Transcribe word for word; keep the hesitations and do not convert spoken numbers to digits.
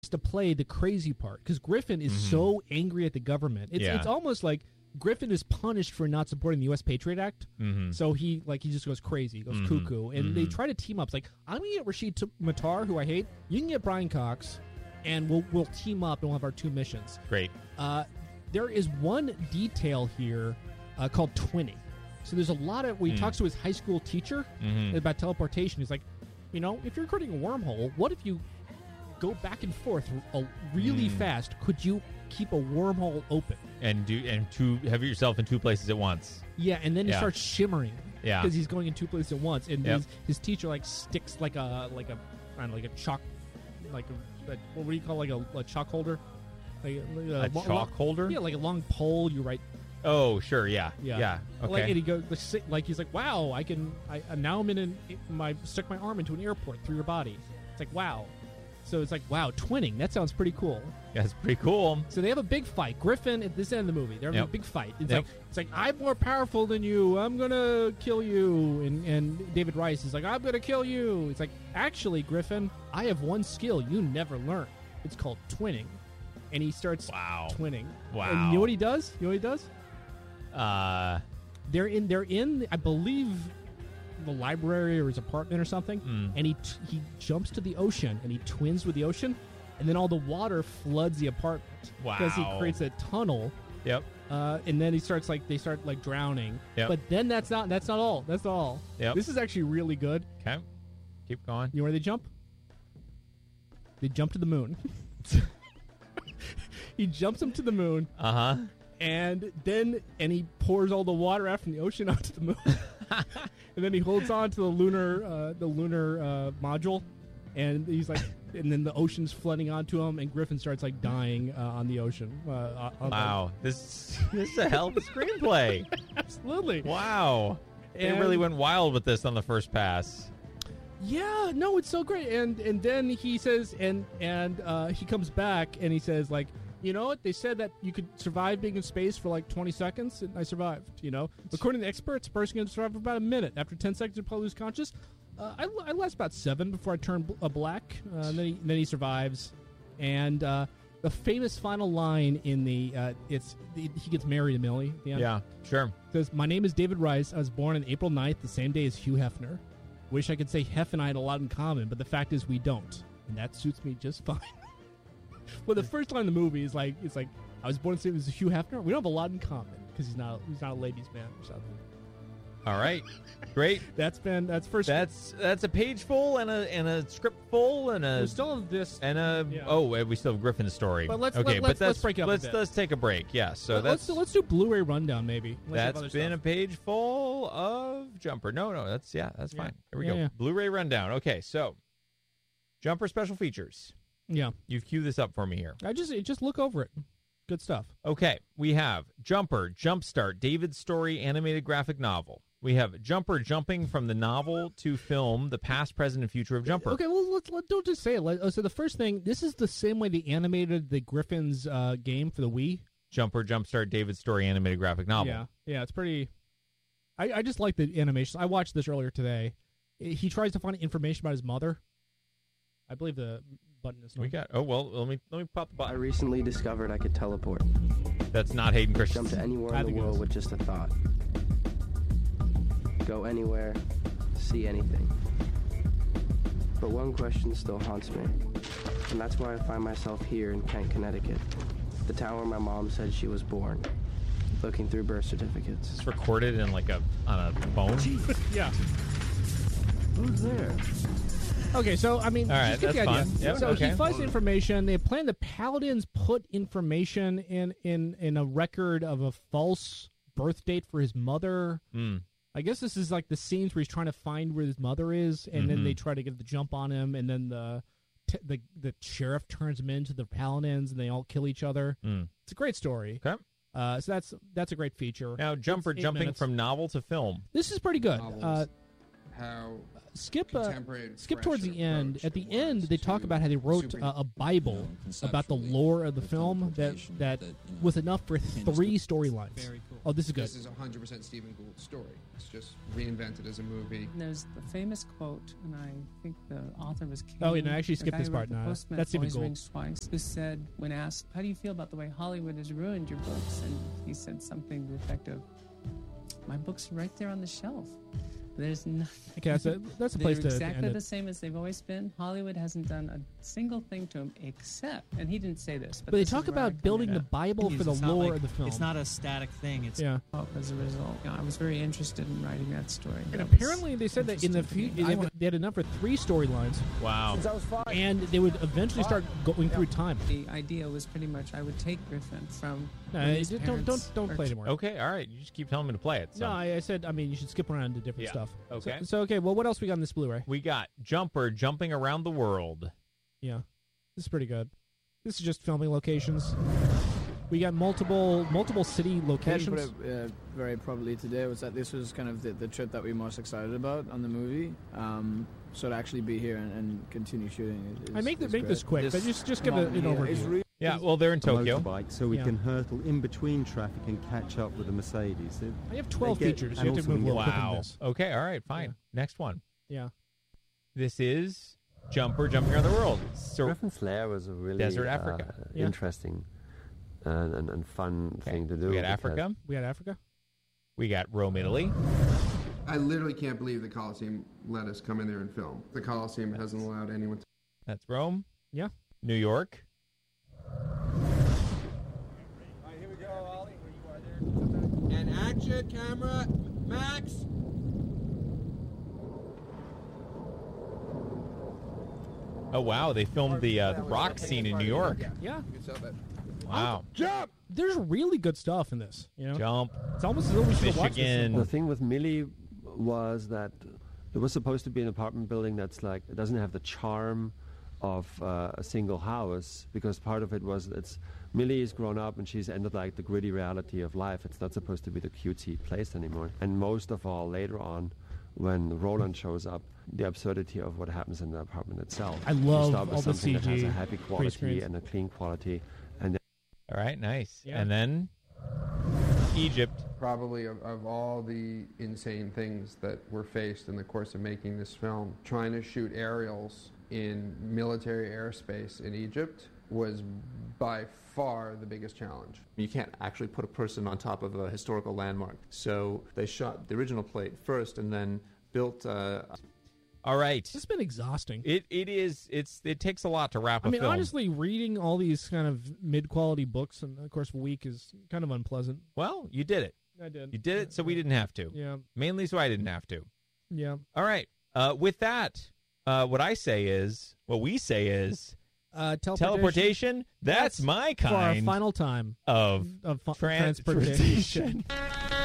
to play the crazy part because Griffin is mm-hmm. so angry at the government. It's yeah. it's almost like Griffin is punished for not supporting the U S Patriot Act. Mm-hmm. So he like he just goes crazy, he goes mm-hmm. cuckoo, and mm-hmm. they try to team up. It's like, I'm gonna get Rashid T- Matar, who I hate. You can get Brian Cox, and we'll we'll team up and we'll have our two missions. Great. Uh, there is one detail here uh, called twinning. So there's a lot of when he mm. talks to his high school teacher mm-hmm. about teleportation. He's like, you know, if you're creating a wormhole, what if you go back and forth a, really mm. fast? Could you keep a wormhole open and do and two have yourself in two places at once? Yeah, and then yeah. he starts shimmering. Yeah, because he's going in two places at once, and yep. his, his teacher like sticks like a like a I don't know, like a chalk, like a, a what do you call like a, a chalk holder, like a, a, a chalk long, holder? Yeah, like a long pole. You write. Oh, sure, yeah, yeah, yeah. Okay. Like, and he goes like he's like, wow, I can. I now I'm in an my stuck my arm into an airport through your body. It's like wow. So it's like, wow, twinning. That sounds pretty cool. Yeah, it's pretty cool. So they have a big fight. Griffin, at this end of the movie, they're having yep. a big fight. It's yep. like, it's like, I'm more powerful than you. I'm going to kill you. And, and David Rice is like, I'm going to kill you. It's like, actually, Griffin, I have one skill you never learned. It's called twinning. And he starts wow. twinning. Wow. And you know what he does? You know what he does? Uh, they're in, they're in, I believe, the library or his apartment or something, mm. and he t- he jumps to the ocean and he twins with the ocean, and then all the water floods the apartment. Wow! Because he creates a tunnel. Yep. Uh, and then he starts like they start like drowning. Yep. But then that's not that's not all. That's not all. Yep. This is actually really good. Okay. Keep going. You know where they jump? They jump to the moon. He jumps him to the moon. Uh huh. And then and he pours all the water out from the ocean onto the moon. And then he holds on to the lunar uh, the lunar uh, module, and he's like, and then the ocean's flooding onto him, and Griffin starts like dying uh, on the ocean. Uh, on wow, the, this this is a hell of a screenplay. Absolutely. Wow, and, they really went wild with this on the first pass. Yeah, no, it's so great. And and then he says, and and uh, he comes back and he says like, you know what? They said that you could survive being in space for like twenty seconds, and I survived. You know, according to experts, a person can survive for about a minute. After ten seconds, you probably lose conscious. Uh, I, I last about seven before I turn bl- uh, black. Uh, and then he then he survives, and uh, the famous final line in the uh, it's he gets married to Millie. At the end. Yeah, sure. It says, "My name is David Rice. I was born on April ninth, the same day as Hugh Hefner. Wish I could say Hef and I had a lot in common, but the fact is we don't, and that suits me just fine." Well, the first line in the movie is like, it's like, I was born to say it was Hugh Hefner. We don't have a lot in common because he's not he's not a ladies' man or something. All right, great. That's been that's first. That's that's a page full and a and a script full and a. We still have this and a yeah. oh we still have Griffin's story. But let's okay, let, but let's, that's, let's break it up. Let's a bit. let's take a break. Yeah, so Let, that's let's do, let's do Blu-ray rundown maybe. Let's that's been stuff. a page full of Jumper. No, no, that's yeah, that's yeah. fine. Here we yeah, go. Yeah. Blu-ray rundown. Okay, so Jumper special features. Yeah, you've queued this up for me here. I just just look over it. Good stuff. Okay, we have Jumper Jumpstart, David's story animated graphic novel. We have Jumper jumping from the novel to film, the past, present, and future of Jumper. Okay, well, let's let, don't just say it. Let, so the first thing, this is the same way they animated the Griffin's uh, game for the Wii. Jumper Jumpstart, David's story animated graphic novel. Yeah, yeah, it's pretty. I, I just like the animation. I watched this earlier today. He tries to find information about his mother. I believe the button is. We got. Oh well, let me let me pop the button. I recently discovered I could teleport. That's not Hayden Christensen. Jump to anywhere in the world with just a thought. Go anywhere, see anything. But one question still haunts me, and that's why I find myself here in Kent, Connecticut, the town where my mom said she was born, looking through birth certificates. It's recorded in like a on a phone. Yeah. Who's there? Okay, so I mean, all right, just get that's the idea. fine. Yep, so okay. he finds the information. They plan the Paladins put information in in in a record of a false birth date for his mother. Mm. I guess this is like the scenes where he's trying to find where his mother is, and mm-hmm. then they try to get the jump on him, and then the t- the the sheriff turns him into the Paladins, and they all kill each other. Mm. It's a great story. Okay. Uh, so that's that's a great feature. Now, Jumper jumping minutes. from novel to film. This is pretty good. Uh, how skip uh, skip towards the end. At the end, they talk about how they wrote uh, a Bible about the lore of the film that that was enough for three storylines. Very cool. Oh, this is good. This is one hundred percent Stephen Gould's story. It's just reinvented as a movie. There's the famous quote, and I think the author was King. Oh, wait, no, I actually the skipped guy this who part. wrote The No, Postman that's Stephen Always Gould. Rings Twice, who said, when asked, how do you feel about the way Hollywood has ruined your books? And he said something to the effect of, my books are right there on the shelf. There's nothing. Okay, that's a, that's a place They're to exactly end the it. same as they've always been. Hollywood hasn't done a single thing to them except, and he didn't say this, but, But they this is talk where I about come building in. the Bible for the It's not lore like- of the film. It's not a static thing. It's Yeah. As a result, yeah, I was very interested in writing that story. And That was apparently they said that in the interesting to future, me. they, I wa- had- they had enough for three storylines, Wow. and they would eventually start going through time. The idea was pretty much I would take Griffin from. No, when I- his don't parents don't don't are play ch- anymore. Okay, all right. You just keep telling me to play it. So. No, I, I said I mean you should skip around to different Yeah. stuff. Okay. So, so okay, well, what else we got on this Blu-ray? We got Jumper jumping around the world. Yeah, this is pretty good. This is just filming locations. We got multiple multiple city Ken locations. put it uh, very probably today was that this was kind of the, the trip that we're most excited about on the movie. Um, so to actually be here and, and continue shooting is, I make the, is make great. this quick, but just just give it an overview. It's re- Yeah, well, they're in Tokyo. motorbike, so we Yeah. can hurtle in between traffic and catch up with the Mercedes. It- I have twelve they get- features. and You have to also move a we little get- quicker than Wow. this. Okay, all right, fine. Yeah. Next one. Yeah. This is Jumper jumping around the world. So, Griffin's Lair was a really Desert Africa. uh, Yeah. interesting and, and, and fun okay. thing to do. We got because- Africa. We got Africa. We got Rome, Italy. I literally can't believe the Coliseum let us come in there and film. The Coliseum hasn't allowed anyone to. That's Rome. Yeah. New York. And action camera, Max. Oh wow, they filmed the uh, the rock scene in New York. Yeah. You can tell that. Wow. Jump! There's really good stuff in this. You know, Jump. it's almost as though we should watch Michigan. The this. thing with Millie was that it was supposed to be an apartment building that's like, it doesn't have the charm of uh, a single house, because part of it was it's Millie is grown up and she's entered like the gritty reality of life. It's not supposed to be the cutesy place anymore. And most of all, later on, when Roland shows up, the absurdity of what happens in the apartment itself. I You love start with all the something that has C G a happy pre-screens. quality and a clean quality, and then All right, nice. Yeah. And then Egypt. Probably of, of all the insane things that were faced in the course of making this film, trying to shoot aerials in military airspace in Egypt was by far the biggest challenge. You can't actually put a person on top of a historical landmark. So they shot the original plate first and then built uh, All right. This has been exhausting. It it is it's it takes a lot to wrap a I mean, film. honestly, reading all these kind of mid-quality books in the course of a week is kind of unpleasant. Well, you did it. I did. You did it, so we didn't have to. Yeah. Mainly so I didn't have to. Yeah. All right. Uh, with that, uh, what I say is, what we say is, Uh, teleportation. teleportation. That's, my for our kind final time of of fu- transportation. transportation.